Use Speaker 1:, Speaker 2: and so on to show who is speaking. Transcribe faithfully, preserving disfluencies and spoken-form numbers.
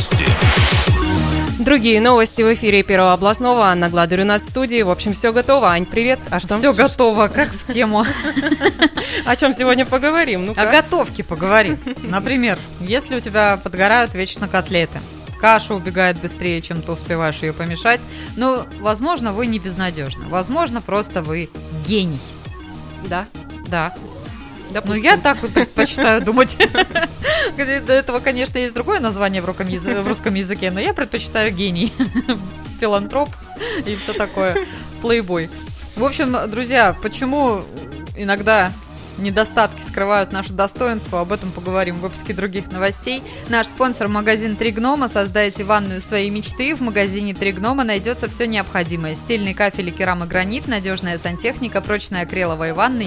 Speaker 1: Новости.
Speaker 2: Другие новости в эфире Первого областного. Анна Гладырь у нас в студии. В общем, все готово. Ань, привет. А что?
Speaker 3: Все готово, как в тему.
Speaker 2: О чем сегодня поговорим?
Speaker 3: О готовке поговорим. Например, если у тебя подгорают вечно котлеты, каша убегает быстрее, чем ты успеваешь ее помешать, но, возможно, вы не безнадежны. Возможно, просто вы гений.
Speaker 2: Да?
Speaker 3: Да.
Speaker 2: Допустим.
Speaker 3: Ну, я так вот предпочитаю думать. До этого, конечно, есть другое название в русском языке, но я предпочитаю гений, филантроп и все такое, плейбой. В общем, друзья, почему иногда недостатки скрывают наше достоинство, об этом поговорим в выпуске других новостей. Наш спонсор — магазин «Три гнома». Создайте ванную своей мечты. В магазине «Три гнома» найдется все необходимое: стильный кафель и керамогранит, надежная сантехника, прочная акриловая ванна